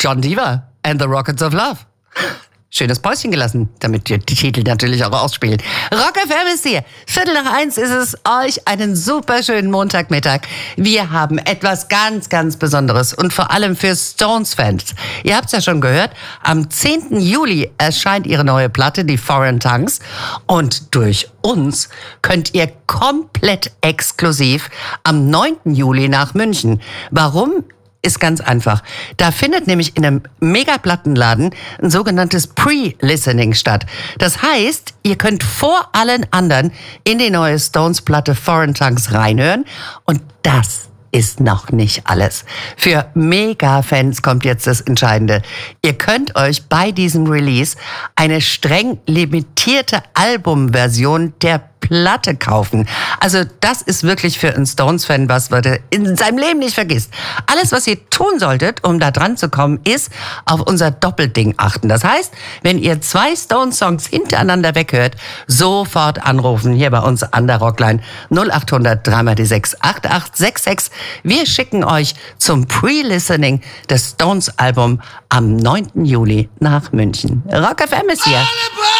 John Deaver and the Rockets of Love. Schönes Päuschen gelassen, damit wir die Titel natürlich auch ausspielen. Rock FM ist hier. 1:15 ist es. Euch einen super schönen Montagmittag. Wir haben etwas ganz, ganz Besonderes und vor allem für Stones-Fans. Ihr habt es ja schon gehört, am 10. Juli erscheint ihre neue Platte, die Foreign Tongues. Und durch uns könnt ihr komplett exklusiv am 9. Juli nach München. Warum? Ist ganz einfach. Da findet nämlich in einem Megaplattenladen ein sogenanntes Pre-Listening statt. Das heißt, ihr könnt vor allen anderen in die neue Stones-Platte Foreign Tongues reinhören. Und das ist noch nicht alles. Für Mega-Fans kommt jetzt das Entscheidende. Ihr könnt euch bei diesem Release eine streng limitierte Albumversion der Platte kaufen. Also das ist wirklich für einen Stones-Fan was er in seinem Leben nicht vergisst. Alles, was ihr tun solltet, um da dran zu kommen, ist auf unser Doppelding achten. Das heißt, wenn ihr 2 Stones-Songs hintereinander weghört, sofort anrufen hier bei uns an der Rockline 0800 3x6 8866. Wir schicken euch zum Pre-Listening des Stones-Album am 9. Juli nach München. Rock FM ist hier.